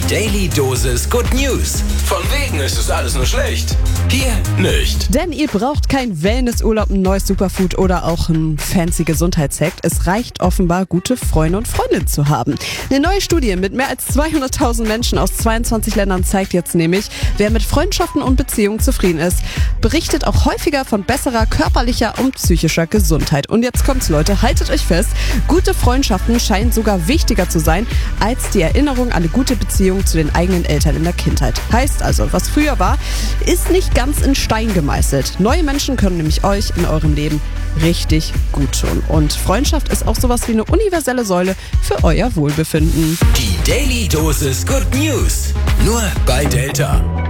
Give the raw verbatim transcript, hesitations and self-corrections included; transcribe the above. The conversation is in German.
Daily Dosis Good News. Von wegen ist es alles nur schlecht. Hier nicht. Denn ihr braucht kein Wellnessurlaub, ein neues Superfood oder auch ein fancy Gesundheitshack. Es reicht offenbar, gute Freunde und Freundinnen zu haben. Eine neue Studie mit mehr als zweihunderttausend Menschen aus zweiundzwanzig Ländern zeigt jetzt nämlich, wer mit Freundschaften und Beziehungen zufrieden ist, berichtet auch häufiger von besserer körperlicher und psychischer Gesundheit. Und jetzt kommt's, Leute, haltet euch fest, gute Freundschaften scheinen sogar wichtiger zu sein als die Erinnerung an eine gute Beziehung zu den eigenen Eltern in der Kindheit. Heißt also, was früher war, ist nicht ganz in Stein gemeißelt. Neue Menschen können nämlich euch in eurem Leben richtig gut tun. Und Freundschaft ist auch sowas wie eine universelle Säule für euer Wohlbefinden. Die Daily Dosis Good News. Nur bei Delta.